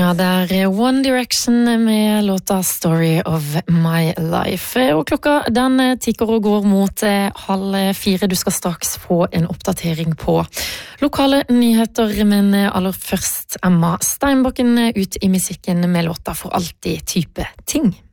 Ja, det One Direction med låta Story of My Life. Og klokka den tikker og går mot 3:30. Du skal straks få en oppdatering på lokale nyheter, men aller først Emma Steinbakken ut i musikken med låta For alltid type ting.